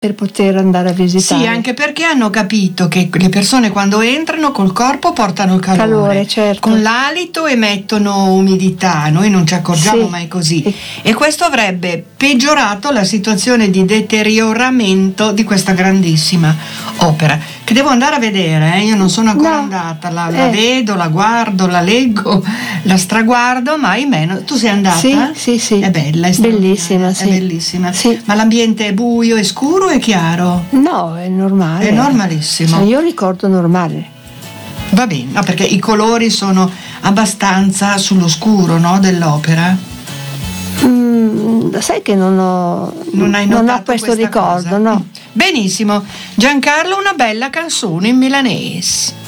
per poter andare a visitare. Sì, anche perché hanno capito che le persone quando entrano col corpo portano il calore, certo. Con l'alito emettono umidità, noi non ci accorgiamo mai così, e questo avrebbe peggiorato la situazione di deterioramento di questa grandissima opera, che devo andare a vedere, io non sono ancora andata, la vedo, la guardo, la leggo, la straguardo, ma ahimè, tu sei andata? Sì. È bella, è bellissima, è bellissima. Sì. Ma l'ambiente è buio, è scuro, è chiaro? No, è normale. È normalissimo. Cioè, io ricordo normale. Va bene, no, perché i colori sono abbastanza sullo scuro, no, dell'opera? Sai che non ho questo ricordo, cosa? no. Benissimo. Giancarlo, una bella canzone in milanese.